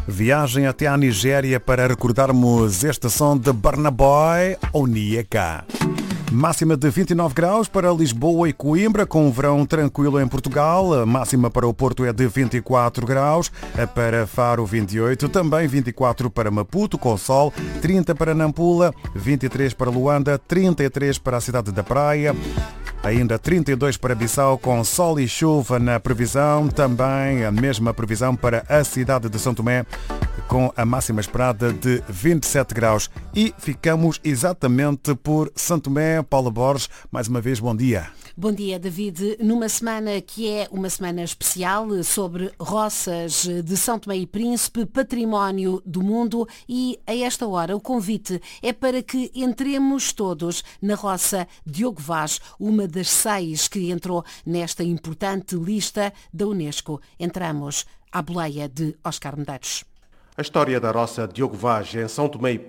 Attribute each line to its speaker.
Speaker 1: Viagem até à Nigéria para recordarmos este som de Burna Boy ou Onyeka. Máxima de 29 graus para Lisboa e Coimbra, com um verão tranquilo em Portugal. A máxima para o Porto é de 24 graus, para Faro 28, também 24 para Maputo, com sol, 30 para Nampula, 23 para Luanda, 33 para a cidade da Praia. Ainda 32 para Bissau, com sol e chuva na previsão. Também a mesma previsão para a cidade de São Tomé, com a máxima esperada de 27 graus. E ficamos exatamente por São Tomé. Paula Borges, mais uma vez, bom dia.
Speaker 2: Bom dia, David. Numa semana que é uma semana especial sobre roças de São Tomé e Príncipe, património do mundo, e a esta hora o convite é para que entremos todos na roça Diogo Vaz, uma das 6 que entrou nesta importante lista da Unesco. Entramos à boleia de Oscar Medeiros.
Speaker 3: A história da roça Diogo Vaz em São Tomé e